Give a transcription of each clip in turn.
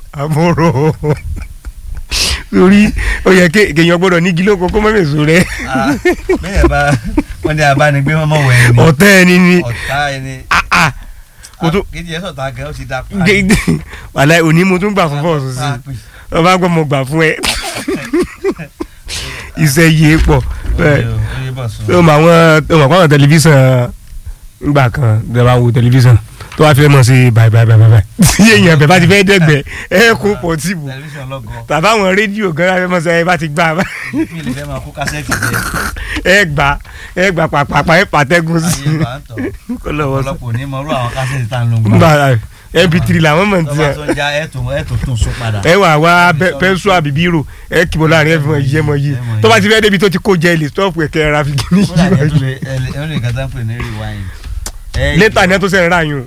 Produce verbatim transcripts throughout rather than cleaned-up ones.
àbúrò lórí ó yẹ kéèyàn gbọ́dọ̀ ní gílò kókó mọ́ mẹ́sùn rẹ̀. bẹ́ẹ̀ bá wọ́n ní abánigbé wọn mọ̀ wẹ̀ ẹni. ọ̀tá ẹni ni. ọ̀tá ẹni. kìdí ẹ̀ sọ̀tà gẹ̀ ó ti da pa. wàláhì òní mo tún gbà fún bọ́ọ̀sù sí i ọba gbọ́ mo gbà fún ẹ iṣẹ́ yìí pọ̀ ó mọ àwọn ó mọ àwọn tẹlifíṣàn ńgbà kan ìjọba wo tẹlifíṣàn tó wá fẹ́ mọ̀ sí báyìí báyìí báyìí báyìí tí èèyàn bẹ̀ bá ti fẹ́ dẹ́gbẹ̀ ẹ kó pọ̀ tìbò tàbá àwọn rédíò gan fẹ́ mọ̀ sí ẹ bá ti gbà ẹ gbà ẹ gbà pàpàpà ẹ pàtẹ́gùn sí i ọ̀pọ̀lọpọ̀ ní mọ̀rú àwọn kásẹ̀tì tá à ń lò ń gbà. ẹ bi tiri làwọn mọ̀ ní tiẹ̀ ẹ wà wá pẹ́ńsù àbí bírò ẹ kìbọ̀ láàrin ẹ fi mọ̀ yíyẹ mọ̀ yìí tó bá ti fẹ́ débi tó ti kó jẹ́ ilé stọ́ọ̀pù ẹ̀kẹ́ ra fi kíní yìí létà ní ẹ tó sẹ́yìn rà yún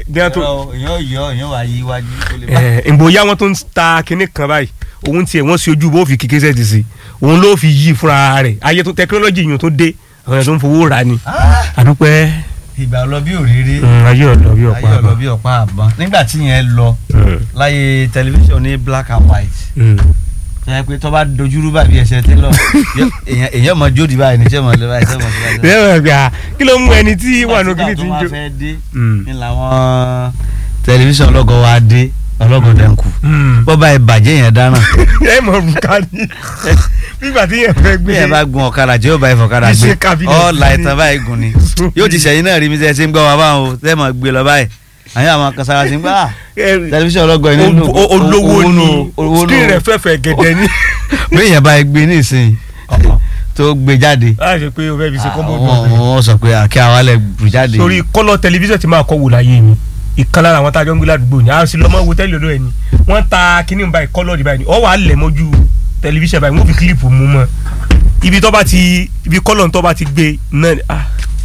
ìgbòyà wọn tó ń ta kinní kan báyìí òun tiẹ̀ wọ́n sí ojú bó fi kíké sẹ́ẹ̀tì sí òun ló fi yí fúnra rẹ̀ ayé tó tẹkinọ́lọ́jì yìí tó dé àwọn ẹ̀ tó ń fowó rà ni àdúpẹ́. ìgbà lọ bí òréré ayé ọ̀lọ́ bí ọ̀pá àbọ̀n ayé ọ̀lọ́ bí ọ̀pá àbọ̀n nígbà tí yẹn lọ láyé tẹlifíṣàn ní black and white tó yẹ pé tó bá dojúrú bàbí ẹsẹ̀ tẹ́lọ̀ èèyàn mọ jóòdì báyìí níṣẹ́ mọ̀ lọ́wọ́ ẹ̀ṣẹ́ mọ̀ síwájú. bẹ́ẹ̀ gbà kí ló mú ẹni tí wà ní ògiri tí ń jó. nígbà tó wá fẹ́ dé ní làwọn tẹlifíṣàn ọlọ́gọ̀ wa dé ọlọ́gọ̀ dẹ́nkù bọ́ba ẹ̀ bàjẹ́ yẹn dáná. ẹ mọ̀ bùkárí nígbà tí yẹn fẹ́ gbé. bí yẹn bá gun ọ̀kadà jẹ́ ó bá ìfọ̀kadà gbé ọ̀la ìtàn báyìí gùn ni yóò ti sẹ́yìn náà rí mi sẹ́ ṣe ń gbọ́ wa báwọn o tẹ́ mọ̀ gbé lọ báyìí àyìn àwọn kasara ti ń gbà tẹlifíṣàn ọlọ́gọ̀ yìí nínú olówó ni screen rẹ̀ fẹ́fẹ́ gẹ̀dẹ̀ ni. bí yẹn bá gbé ní ìsìn tó gbé jáde. láì ṣe pé o fẹ́ fi ṣe kọ́mọ́ bọ̀. wọ́n sọ pé àkẹ́ àwálẹ̀ bù jáde. sórí kọ́lọ̀ tẹlifíṣàn ti máa kọ́ wò láyé mi ìkan lára àwọn tájọ́ ń gbé ládùúgbò ni a sì lọ́mọ wo tẹ́lẹ̀ lọ́dọ̀ ẹ̀ ni wọ́n ta kíní báyìí kọ́lọ̀ di báyìí ọ wà á lẹ̀ mọ́jú tẹlifíṣàn báyìí wọ́n fi kílípù mú mọ́ ibi tó bá ti ibi kọ́lọ̀ tó bá ti gbé náà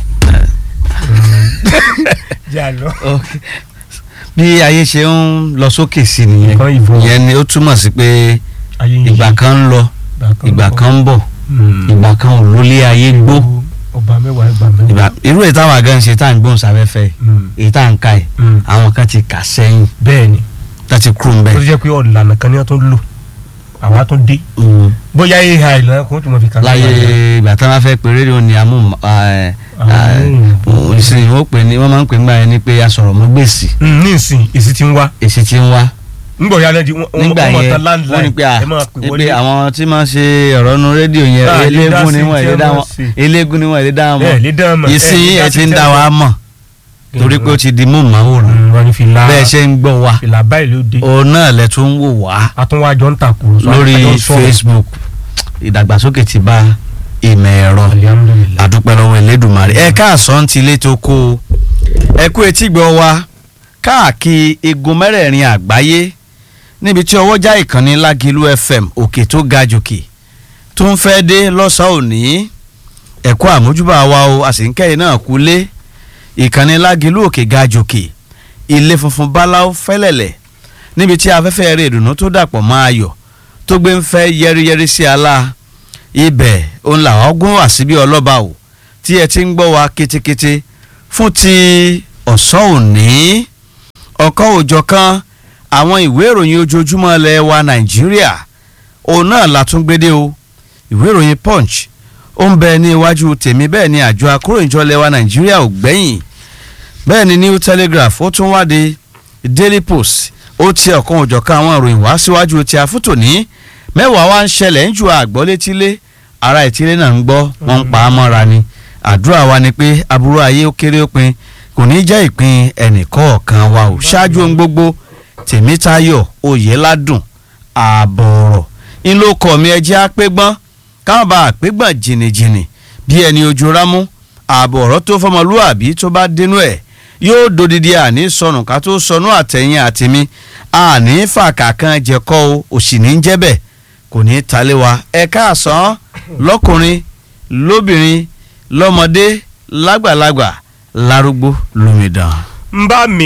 jà lọ. bí ayé ṣe ń lọ sókè sí nìyẹn ìyẹn ni ó túmọ̀ sí pé ìgbà kan ń lọ ìgbà kan ń bọ̀ ìgbà kan ò lólé ayé gbó ọba mẹ́wàá ìgbà mẹ́wàá. irú èyí táwọn àgàn ṣe tá à ń gbóhùn sáfẹ́fẹ́ èyí tá à ń ka ẹ̀ àwọn kan ti kà sẹ́yìn bẹ́ẹ̀ ni tá ti kúrò ń bẹ́ẹ̀. ó ti jẹ́ pé ọ̀lànà kan ní wọ́n tó ń lò àwa tó dé bóyá ai lọ́yà kó tó mọ̀ fi kà. láyé ìgbà tí wọ́n fẹ́ pe rédíò ní amú ìsìn wọ́n pè ní wọ́n máa ń pè nígbà yẹn ni pé asọ̀rọ̀ mọ́ gbèsè. ní ìsìn èsì ti ń wá. èsì ti ń wá. nígbà yà lẹ́dí wọ́n mọ̀ tán landline wọ́n ní pé àwọn tí máa ṣe ọ̀rọ̀ nu rédíò yẹn eléégún ni wọ́n èlé dá wọn eléégún ni wọ́n èlé dá wọn mọ̀ ìsìn ẹ̀ ti ń dá wa mọ̀ torí pé ó ti di móhùnmáwòrán bẹ́ẹ̀ ṣe ń gbọ́ wa òun náà lẹ tún ń wò wá àtúnwájọ ń takùrọ̀ lórí Facebook ìdàgbàsókè ti bá ìmọ̀ ẹ̀rọ àdúpẹ́ lọ́wọ́ Elédùmarè ẹ káàsán ti ilé tó kó ẹ kú etí gbọ́ wa káàkiri igun mẹ́rẹ̀ẹ̀rin àgbáyé níbi tí ọwọ́ já ìkànnì Lágìlú F M òkè tó ga jòkè tó ń fẹ́ dé lọ́sàn-án òní ẹ̀kọ́ àmójúbà wa o àsìkẹ́yìn náà kú lé ìkànnì Lágìlú òkè ga jòkè ilé funfun báláú fẹ́lẹ̀lẹ̀ níbi tí afẹ́fẹ́ rẹ̀ ìdùnnú tó dàpọ̀ mọ́ ayọ̀ tó gbé ń fẹ́ yẹ́rìyẹ́rì sí alá ibẹ̀ òun làwọn ọgbọ́n wà síbí ọlọ́ba o tí ẹ ti ń gbọ́ wa kétékété fún ti ọ̀sán òní ọ̀kan òjọ̀kan àwọn ìwé ìròyìn ojoojúmọ́ ilẹ̀ wa Nàìjíríà òun náà la tún gbédè o ìwé ìròyìn Punch ó ń bẹ ní iwájú tèmi bẹ́ẹ̀ ni àjọ akóròyìnjọ ilẹ̀ wa Nàìjíríà ò gbẹ́yìn bẹ́ẹ̀ ni New Telegraph ó tún wáde Daily Post ó ti ọ̀kan òjọ̀kan àwọn ìròyìn wá síwájú tí a fún tòní mẹ́wàá wá ń ṣẹlẹ̀ ń ju àgbọ́ létílé ara ìtílé náà ń gbọ́ wọ́n ń pa á mọ́ra ni àdúrà wa ni pé aburú ayé ó kéré ó pin kò ní jẹ́ ìpín ẹnìkọ̀ọ̀kan wa ò ṣáájú ohun gbogbo Tèmítáyọ̀ Oyèládùn ààbọ̀ ọ̀rọ̀ ńlọkọ̀ mi ẹjẹ́ àpégbọ́n káwọn bá àpégbọ́n jìnnìjìnnì bí ẹni ojú rámú ààbọ̀ ọ̀rọ̀ tó fọmọlúàbí tó bá dénú ẹ̀ yóò dodidi àní sọnù ká tó sọnù àtẹ̀yìn àtìmí àní fàkà kan jẹ̀kọ́ o òsì ní jẹ́bẹ̀ kò ní talé wa ẹ káàsán lọ́kùnrin lóbìnrin lọ́mọdé lágbàlagbà lárúgbó lómìdán. ń bá mi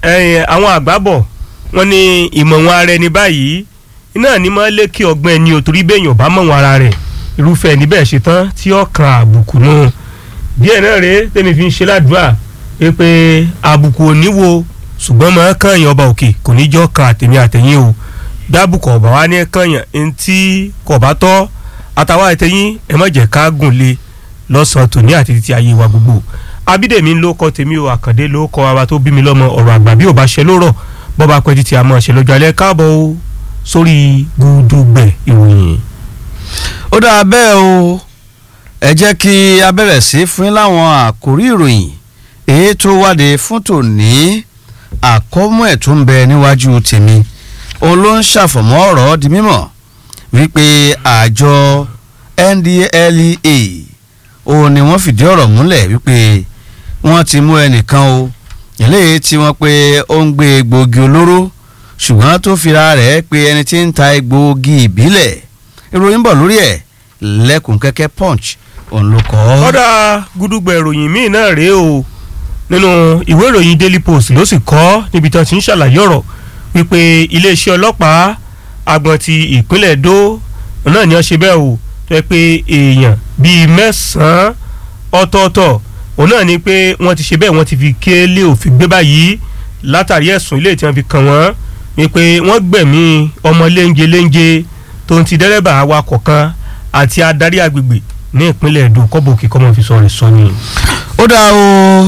àwọn àgbà bọ̀ wọ́n ní ìmọ̀ wọn ara ẹni báyìí iná ní máa lé kí ọgbọ́n ẹni ò torí bẹ́ẹ̀ yàn bá mọ̀ wọn ara rẹ̀ irúfẹ́ ẹni bẹ́ẹ̀ ṣe tán tí ó kan àbùkù náà díẹ̀ náà rèé tẹ́mi fi ń ṣe ládùúrà pé àbùkù ò ní wo ṣùgbọ́n máa kàn yín ọba òkè kò ní jọ́ kan àtẹ̀mí àtẹ̀yìn o gbábùkọ̀ ọ̀bà wa ní kànyàn ntí kò bá tọ́ àtàwọn àtẹ̀yìn ẹ má jẹ́ ká gùn lé lọ́sàn-án tòní àti títí ayé wa gbogbo abídèmí ló kọ́ tèmi o àkàndé ló kọ́ ara tó bí mi lọ́mọ ọ̀rọ̀ àgbà bí ò bá ṣe lórọ̀ bọ́ba pẹ́ títí a máa ṣe lọ́jọ́ alẹ́ káàbọ̀ o sórí Gúdúgbẹ̀ ìròyìn. ó dáa bẹ́ẹ̀ o ẹ jẹ́ kí a bẹ̀rẹ̀ sí fún yín láwọn àkórí ìròyìn èyí tó wáde fún tòní àkọ́mú ẹ̀ tó ń bẹ níwájú tèmi òun ló ń ṣàfọ̀mọ́ ọ̀rọ̀ di mímọ̀ wípé àjọ N D L E A òun ni wọ́n fìdí ọ̀rọ̀ múlẹ̀ wípé wọ́n ti mú ẹnìkan o eléyìí tí wọ́n pé ó ń gbé egbòogi olóró ṣùgbọ́n tó fira rẹ̀ pé ẹni tí ń ta egbòogi ìbílẹ̀ ìròyìn bọ̀ lórí ẹ̀ lẹ́kùn kẹ́kẹ́ Punch òun ló kọ́. ọ̀dà Gúdúgbẹ̀ ìròyìn míì náà rèé o nínú ìwé ìròyìn Daily Post ló sì kọ́ níbi tí wọ́n ti ń ṣàlàyé ọ̀rọ̀ wípé iléeṣẹ́ ọlọ́pàá agbọ̀n ti ìpínlẹ̀ Èdó náà ni wọ́n ṣe bẹ́ẹ̀ o tó yẹ pé èèyàn bíi mẹ́sàn-án ọ̀tọ̀ọ̀tọ̀ òun náà ni pé wọ́n ti ṣe bẹ́ẹ̀ wọ́n ti fi kélé òfin gbé báyìí látàrí ẹ̀sùn ilé tí wọ́n fi kàn wọ́n wípé wọ́n gbẹ̀mí ọmọ léńjẹ léńjẹ tó ń ti dẹ́rẹ́bà awakọ̀ kan àti adarí agbègbè ní ìpínlẹ̀ Èdó kọ́bọ̀kì kọ́mọ fi sọ rẹ̀ sọ ni. ó dáa o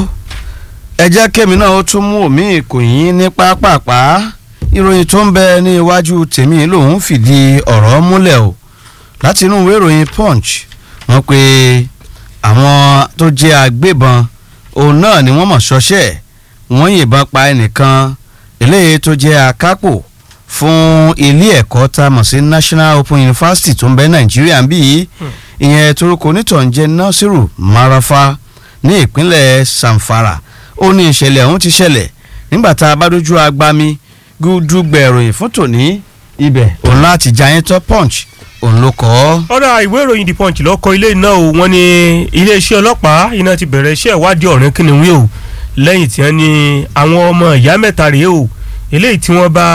ẹ jẹ́ kémi náà ó tún mú omi ìkòyín ní pápápá ìròyìn tó ń bẹ ní iwájú tèmi lòun fìdí ọ̀rọ̀ múlẹ̀ o láti inú ìwé ìròyìn Punch wọ́n pé àwọn tó jẹ́ agbébọn òun náà ni wọ́n mọ̀ ṣọṣẹ́ wọ́n yìnbọn pa ẹnìkan eléyìí tó jẹ́ akápò fún ilé ẹ̀kọ́ tá a mọ̀ sí National Open University tó ń bẹ Nàìjíríà ń bí yìí ìyẹn torúkọ onítàn jẹ́ Nasiru Marafa ní ìpínlẹ̀ Zamfara ó ní ìṣẹ̀lẹ̀ ọ̀hún ti ṣẹlẹ̀ nígbà tá a bá dojú agbami Gúdúgbẹ̀ ìròyìn fún tòní ibẹ̀ òun láti jayín tó Punch òun ló kọ́. ọ̀rọ̀ ìwé ìròyìn The Punch lọ́kọ̀ ilé iná o wọ́n ní iléeṣẹ́ ọlọ́pàá iná ti bẹ̀rẹ̀ iṣẹ́ ìwádìí ọ̀rẹ́ kìnìún o lẹ́yìn tí wọ́n ní àwọn ọmọ ìyá mẹ́ta rèé o eléyìí tí wọ́n bá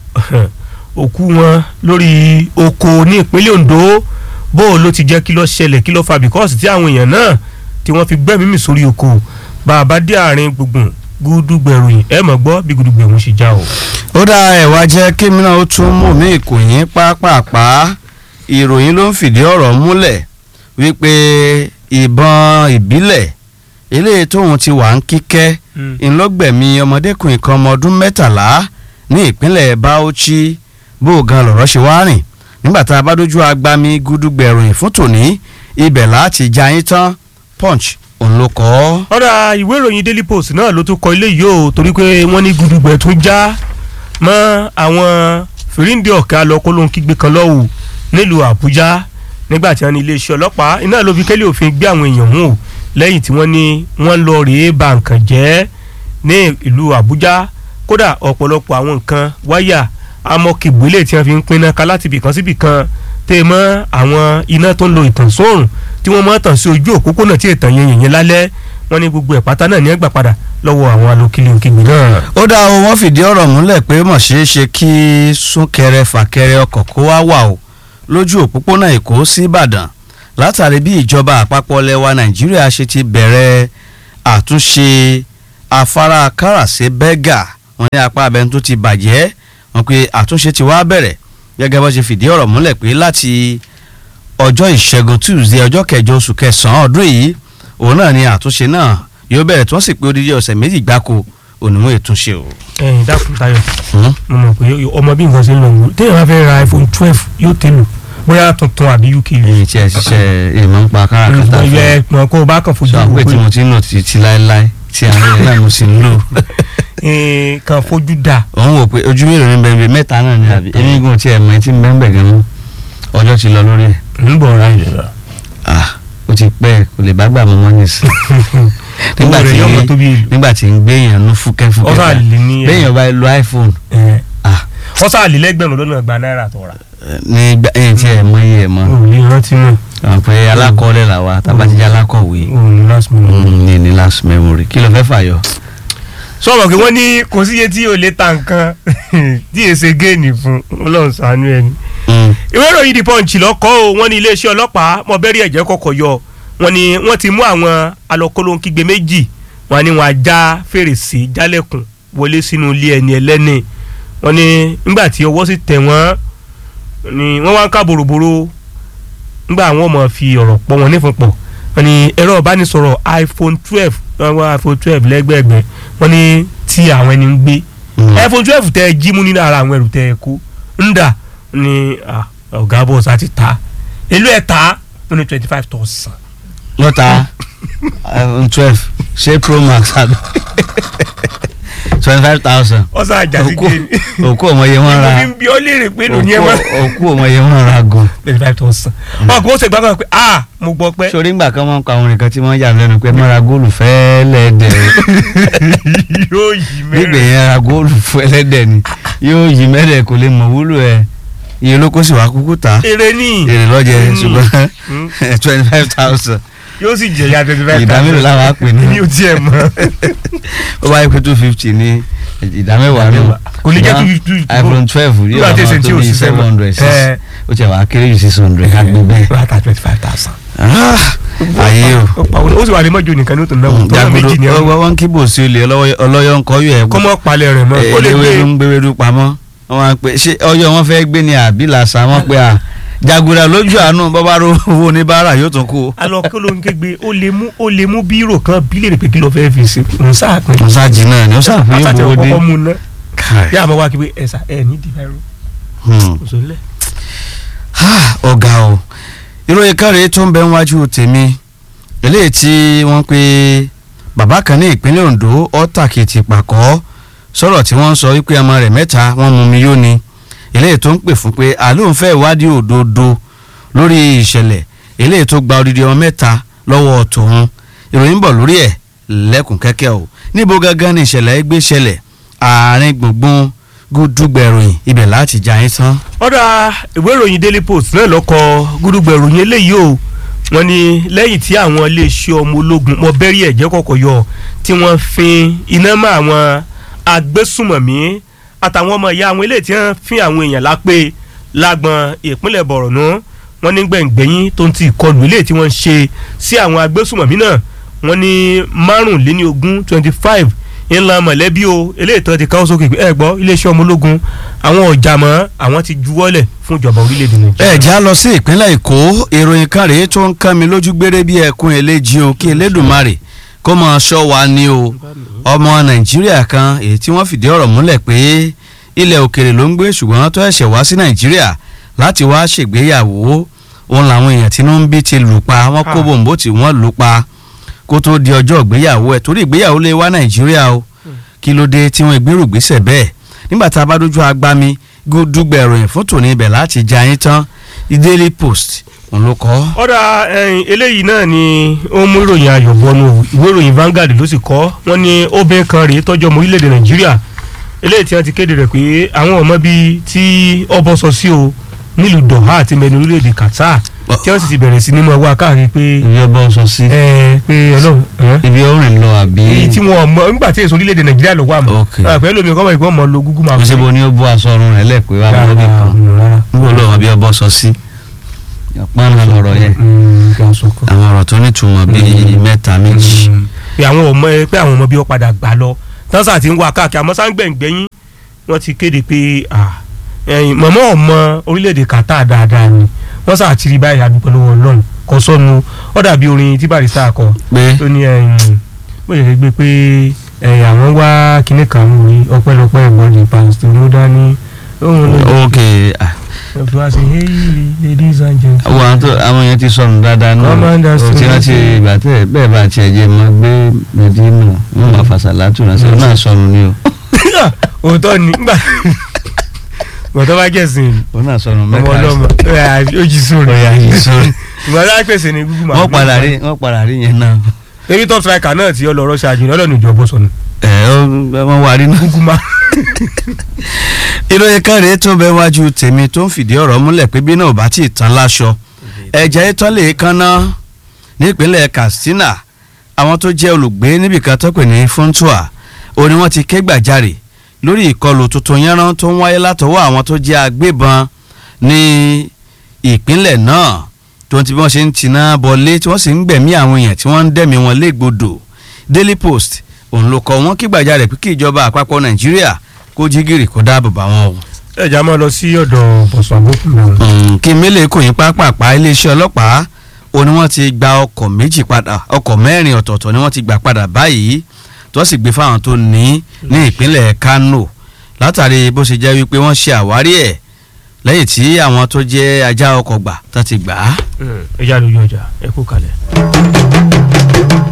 òkú wọn lórí oko ní ìpínlẹ̀ Ondo bó o ló ti jẹ́ kí ló ṣẹlẹ̀ kí ló fa bíkọ́sì tí àwọn èèyàn náà tí wọ́n fi gbẹ́mí mì sórí oko bá a bá dé àárín gbùngbùn Gúdúgbẹ̀ ìròyìn ẹ mọ̀ gbọ́ bí Gúdúgbẹ̀ òun ṣe já o. ó dá ẹ̀wá jẹ́ kí mi náà ó tún mú mi ìkòyín pápápá ìròyìn ló ń fìdí ọ̀rọ̀ múlẹ̀ wípé ìbọn ìbílẹ̀ eléyìí tóun ti wà ń kíkẹ́ ńlọgbẹ̀mí ọmọdékùnrin kan ọmọ ọdún mẹ́tàlá ní ìpínlẹ̀ Bauchi bó gan lọ̀rọ̀ ṣe wá rìn nígbà tá a bá dojú agbami Gúdúgbẹ̀ ìròyìn fún tòní ibẹ̀ láti jayín tán Punch òun ló kọ́. ọ̀rọ̀ ìwé ìròyìn Daily Post náà ló tún kọ ilé yìí o torí pé wọ́n ní Gúdúgbẹ̀ tún já mọ́ àwọn fìríǹdì ọ̀kẹ́ alọ́kọ́lóhùn kígbe kan lọ́wọ́ nílùú Àbújá nígbà tí wọ́n ní iléeṣẹ́ ọlọ́pàá iná ló fi kẹ́lẹ́ òfin gbé àwọn èèyàn mú o lẹ́yìn tí wọ́n ní wọ́n lọ rèé ba nǹkan jẹ́ ní ìlú Àbújá kódà ọ̀pọ̀lọpọ̀ àwọn nǹkan wáyà amọ̀kìgbélé tí wọ́n fi ń pinna ká láti ibìkan sí ibìkan tẹ́ mọ́ àwọn iná tó ń lo ìtànsóòrùn tí wọ́n mọ́ tàn sí ojú òpópónà tí ìtàn yẹn yẹn lálẹ́ wọ́n ní gbogbo ẹ̀ pátá náà ní ẹgbà padà lọ́wọ́ àwọn alókìlì òkìgbì náà. ó dá o wọ́n fìdí ọ̀rọ̀ múlẹ̀ pé mọ̀ ṣeé ṣe kí súnkẹrẹ fàkẹrẹ ọkọ̀ kó wá wà o lójú òpópónà Èkó sí Ìbàdàn látàrí bí ìjọba àpapọ̀ lẹwa Nàìjíríà ṣe ti bẹ̀rẹ̀ àtúnṣe afárá káràsé bẹ́gà wọn ní apá abẹ́ni tó ti bàjẹ́ wọn pé àtúnṣe ti wá bẹ̀rẹ̀ gẹ́gẹ́ bó ṣe fìdí ọ̀rọ̀ múlẹ̀ pé láti ọjọ́ ìṣẹ́gun Tuesday ọjọ́ kẹjọ oṣù kẹsàn-án ọdún yìí òun náà ni àtúnṣe náà yóò bẹ̀rẹ̀ tí wọ́n sì pé odidi ọ̀sẹ̀ méjì gbáko onímọ̀ ètúnṣe o. ẹ̀yin dákun Táyọ̀ mo mọ̀ pé ọmọ bí nǹkan ṣe ń lọ wò téèyàn bá fẹ́ ra iPhone twelve yóò tẹ̀lé bóyá tuntun àbí U K. èyí tí ẹ ṣiṣẹ́ èèmọ̀ ń pa káràkátà fún mi. ẹ mọ̀ kó o bá kàn fojú sọ pé tí mo ti ń lò títí láéláé tí àwọn èèyàn náà mo sì ń lò. kàn fojú dà. òun wò pé ojú mélòó ní bẹ́ẹ̀ mẹ́ta náà ni àbí èmi gùn tí ẹ̀ mọ̀ ẹ́ tí ń bẹ́ẹ̀ bẹ́ẹ̀ gan-an ọjọ́ ti lọ lórí ẹ̀. ń bọ̀ ra ìlẹ̀ rà. ah ó ti pẹ́ kò lè bá gbà mọ́ mọ́ nísì. nígbà tí nígbà tí ń gbé èèyàn nú fúkẹ́ fúkẹ́ ọ̀sán àlè ní ẹ̀ béèyàn bá lo iPhone. ọ̀sán àlè lẹ́gbẹ̀rún lọ́nà gba náírà tó rà. ní ẹ̀yìn tí ẹ̀ mọ iye ẹ̀ mọ́. o ní rántí náà. àwọn pé alákọ̀ọ́lẹ̀ làwa tábàtìjà alákọ̀wé. o ní last memory. ní ní last memory kí ló fẹ́ fàyọ. sọ̀rọ̀ pé wọ́n ní kò síye tí o lè ta nǹkan tí èsè géènì fún Ọlọ́run ṣàánú ẹni. ìwé ìròyìn The Punch lọ́kọ́ o wọ́n ní iléeṣẹ́ ọlọ́pàá mọ̀bẹ́rì ẹ̀jẹ̀ kọ̀kọ̀ yọ wọ́n ní wọ́n ti mú àwọn alọ́kọ́lóńkígbe méjì wọ́n ní wọ́n á já fèrèsé jálẹ̀kùn wọlé sínú ilé ẹni ẹlẹ́ni wọ́n ní nígbà tí ọwọ́ sì tẹ̀ wọ́n ni wọ́n wá ń ká bòròbòrò nígbà àwọn ọmọ fi ọ̀rọ̀ pọ̀ wọn nífun pọ̀ wọ́n ní ẹ̀rọ ìbánisọ̀rọ̀ iPhone twelve wọ́n wá iPhone twelve lẹ́gbẹ̀ẹ́gbẹ́ wọ́n ní tí àwọn ẹni ń gbé iPhone twelve tẹ́ ẹ jí mú nínú ara àwọn ẹrù tẹ́ ẹ kó ń dà ní ọ̀gá bọ́ọ̀sì àti ta èlò ẹ̀ ta wọ́n ní twenty five thousand. lọ́ta iPhone twelve ṣé Pro Max àbí twenty five thousand. ọ̀sán àjàsí gé òkú ọmọye wọn ra ìbí ó lè rè pé lóní ẹ̀ mọ́ òkú ọmọye wọn ra gan. twenty five thousand. ọkùnrin ó ṣe gbàgbọ́ pé ah mo gbọ́ pé. sori ngbà kan wọn kọ àwọn nǹkan tí wọ́n yà lẹ́nu pé mọ́ra góòlù fẹ́ lẹ́dẹ̀ yóò yí mẹ́rẹ̀. gbígbé yẹn ra góòlù fẹ́ lẹ́dẹ̀ ni yóò yí mẹ́rẹ̀ kò lè mọ̀ wúlò ẹ̀ iye olóko sì wá kúkú ta èrè ní. èrè lọ́jẹ̀ ṣùgbọ́n twenty five thousand yóò sì jẹ ya twenty five thousand. ìdá mélòó làwọn á pè ní. ní o tiẹ̀ mọ̀. ó bá yẹ pé two fifty ní ìdá mẹ́wàá nù. kò ní jẹ́ two fifty. iPhone twelve yóò wá máa tó bí seven hundred six ó tiẹ̀ wá kéré ju six hundred ká gbé bẹ́ẹ̀. wọ́n á ta twenty five thousand. ayé o. ó sì wà ní mọ́jọ nìkan ní òtún náà. tọ́lá méjì ni jagodo ọwọ́ wọn kí bò sí olè ọlọ́yọ̀ ńkọ́ yọ ẹ̀. kọ́mọ́ palẹ̀ rẹ̀ mọ́. ó lè gbé ewédú ń gbéwédú pamọ́ wọ́n á pè ṣé ọyọ́ wọn fẹ́ gbé ni àbí làṣà wọn pé à jagoda lójú àánú bọ́bá owó oníbàárà yóò tún kú. alọ kí ló ń ké gbé ó lè mú ó lè mú bírò kan bílẹ̀ pé kí ló fẹ́ fi ṣe nsa pin. nsa jì náà ni ó sàfihàn àtàtì ìbò dé. ọkọ̀ mu ná yà á máa wá kí pé ẹ̀sà ẹ̀ ní dìbàrò. ọ̀gá o ìròyìn kan rèé tó ń bẹ níwájú tèmi eléyìí tí wọ́n pe bàbá kan ní ìpínlẹ̀ Ondo ọ́tàkìtì pàkọ́ sọ̀rọ̀ tí wọ́n ń sọ wípé ọmọ rẹ̀ mẹ́ta wọ́n mú mi yó ni eléyìí tó ń pè fún pé àlóun fẹ́ ìwádìí òdodo lórí ìṣẹ̀lẹ̀ eléyìí tó gba odidi ọmọ mẹ́ta lọ́wọ́ tòun ìròyìn bọ̀ lórí ẹ̀ lẹ́kùn kẹ́kẹ́ o níbo gangan ni ìṣẹ̀lẹ̀ ẹgbẹ́ ṣẹlẹ̀ àárín gbùngbùn gúdúgbẹ̀ròyìn ibẹ̀ láti jà yín tán. ọ̀dà ìwé ìròyìn Daily Post náà lọ́kọ̀ gúdúgbẹ̀ròyìn eléyìí o wọ́n ní lẹ́yìn tí àwọn iléeṣẹ́ ọmọ ológun mọ bẹ́rí ẹ̀jẹ̀ kọ̀kọ̀ yọ tí wọ́n fin iná mọ́ àwọn agbésùmọ̀mí àtàwọn ọmọ ìyá àwọn eléyìí tí wọ́n fin àwọn èèyàn lápè lágbọn ìpínlẹ̀ Borno wọ́n ní gbẹ̀ngbẹ̀yìn tó ń ti ìkọlù eléyìí tí wọ́n ń ṣe sí àwọn agbésùmọ̀mí náà wọ́n ní márùnléní ogún twenty five ńlá mọ̀lẹ́bí o eléyìí tó ti káwọ́ sókè ẹ gbọ́ iléeṣẹ́ ọmọ ológun àwọn ọ̀jà mọ́ àwọn ti juwọ́lẹ̀ fún ìjọba orílẹ̀-èdè Nàìjíríà. ẹ já lọ sí ìpínlẹ̀ Èkó ìròyìn kan rèé tó ń kán mi lójú gbére bí ẹkún eléjì o kí Elédùmarè kó máa ṣọ́ wa ní o ọmọ Nàìjíríà kan èyí tí wọ́n fìdí ọ̀rọ̀ múlẹ̀ pé ilẹ̀ òkèrè ló ń gbé ṣùgbọ́n tó ẹ̀ṣẹ̀ wá sí Nàìjíríà láti wá ṣègbéyàwó òun làwọn èèyàn tí wọ́n ń bí ti lù pa wọ́n kó bòǹbò tí wọ́n lù pa kó tó di ọjọ́ ìgbéyàwó ẹ̀ torí ìgbéyàwó lè wá Nàìjíríà o kí ló dé tí wọ́n gbèrú gbèsè bẹ́ẹ̀ nígbà tá a bá dójú agbami gúdúgbẹ̀ ìròyìn fún tòní ibẹ̀ láti já yín tán Daily Post òun ló kọ́. ọ̀dà eléyìí náà ni ó mú ìròyìn ayọ̀ bọ́nu ìwé ìròyìn Vanguard ló sì kọ́ wọ́n ní obìnrin kan rèé tọ́jú ọmọ orílẹ̀-èdè Nàìjíríà eléyìí tí wọ́n ti kéde rẹ̀ pé àwọn ọmọ bíi tí ọbọ̀ sọ sí o nílùú Doha àti mẹ́ni orílẹ̀-èdè Qatar tí wọ́n sì ti bẹ̀rẹ̀ sí ní mọ̀ wá káàkiri pé. ibi ọbọ̀ sọ sí. ẹ pé Ọlọ́run. ibi ọ̀rìn lọ àbí. èyí tí wọn mọ nígbà tí èso orílẹ̀-èdè Nàìjíríà lọ wà mọ́. àpẹẹrẹ lómi kọ́ mọ̀ ìgbọ́n mọ̀ lo Google Maps. ṣé bo ni ó bọ́ aṣọ ọrùn rẹ̀ lẹ́ẹ̀pẹ́ wá mọ́ lóbi kan níbo lọ́wọ́ bí ọbọ̀ sọ sí. pọ́nrán lọ́rọ̀ yẹn àwọn ọ̀rọ̀ tó nítumọ̀ bíi mẹ́ta méjì. pé àwọn ọmọ pé àwọn ọmọ bí wọ́n padà gbà lọ tánṣà ti ń wá káàkiri àmọ́ sáńgbẹ̀ngbẹ̀yìn wọ́n ti kéde pé mọ̀mọ́ ọmọ orílẹ̀-èdè Qatar dáadáa ni wọ́n sà ti rí báyìí àdúgbò lọ́wọ́ Ọlọ́run kò sọ́nu ó dàbí orin tí Barrister kọ tó ní bó ṣe gbé pé àwọn wá kinní kan rí ọpẹ́lọpẹ́ ẹ̀gbọ́n ní pásítọ̀ ló dání. ok fi wá sí hey ladies and gentlemen. àwọn yẹn ti sọnù dáadáa náà tí wọ́n ti ìgbà tẹ̀ bẹ́ẹ̀ bá tiẹ̀ jẹ́ mọ́ gbé Medina wọ́n máa fàṣàlátù náà sẹ́yìn náà sọnù ni o. òótọ́ ni nígbà gbọ̀dọ̀ bá jẹ̀sìn òun náà sọnù mẹ́ta ọmọ ọlọ́mọ ó jí sóòrè gbọ̀dọ̀ bá pèsè ní Google Maps. wọ́n padà rí wọ́n padà rí yẹn náà. ebi top striker náà ti ọlọ́rọ̀ ṣáájú ní ọlọ́run ìjọba sọnù. ẹ ọ wọ́n wà rí náà. Google Maps. ìròyìn kan rèé tó bẹ wájú tèmi tó ń fìdí ọ̀rọ̀ múlẹ̀ pé bí náà bá ti tán láṣọ ẹ̀jẹ̀ ìtàn lè kánná nípínlẹ̀ Katsina àwọn tó jẹ́ olùgbé níbìkan tó pè ní Funtua òní wọ́n ti ké gbàjarè lórí ìkọlù tuntun yẹran tó ń wáyé látọwọ́ àwọn tó jẹ́ agbébọn ní ìpínlẹ̀ náà tó ń ti bí wọ́n ṣe ń tiná bọlé tí wọ́n sì ń gbẹ̀mí àwọn èèyàn tí wọ́n ń dẹ̀mí wọn légbodò Daily Post òun ló kọ wọ́n ké gbàjarè pé kí ìjọba àpapọ̀ Nàìjíríà kó jí gìrì kó dáàbò bá wọn o. ẹ̀já máa lọ sí ọ̀dọ̀ bọ̀sùn àbókùn náà. kí mélòó kò yín pápápá iléeṣẹ́ ọlọ́pàá ó ní wọ́n ti gba ọkọ̀ méjì padà ọkọ̀ mẹ́rin ọ̀tọ̀ọ̀tọ̀ ni wọ́n ti gbà padà báyìí tó sì gbé fáwọn tó ní ní ìpínlẹ̀ Kano látàrí bó ṣe jẹ́ wípé wọ́n ṣe àwárí ẹ̀ lẹ́yìn tí àwọn tó jẹ́ ajá ọkọ̀ gbà tó ti gbà á. ẹ̀já lójú ọjà ẹ kú kalẹ̀.